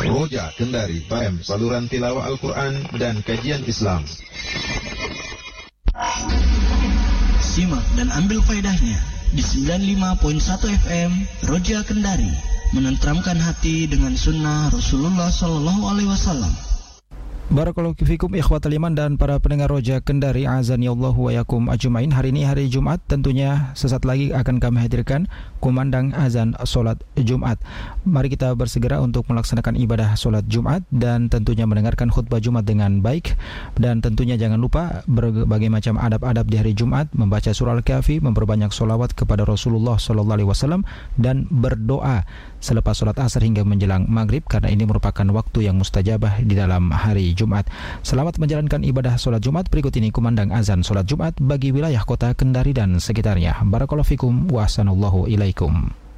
Roja Kendari FM, saluran tilawah Al-Quran dan kajian Islam. Simak dan ambil faedahnya di 95.1 FM Roja Kendari, menenteramkan hati dengan sunnah Rasulullah SAW. Barakallahu fikum ikhwatal iman dan para pendengar Roja Kendari, azanillahu wa yakum ajmain. Hari ini hari Jumat, tentunya sesaat lagi akan kami hadirkan kumandang azan solat Jumat. Mari kita bersegera untuk melaksanakan ibadah solat Jumat dan tentunya mendengarkan khutbah Jumat dengan baik. Dan tentunya jangan lupa berbagai macam adab-adab di hari Jumat, membaca surah Al-Kahfi, memperbanyak solawat kepada Rasulullah SAW, dan berdoa selepas solat asar hingga menjelang maghrib, karena ini merupakan waktu yang mustajabah di dalam hari Jumat. Selamat menjalankan ibadah solat Jumat. Berikut ini kumandang azan solat Jumat bagi wilayah kota Kendari dan sekitarnya. Barakallahu fikum wa ahsanallahu ilaikum.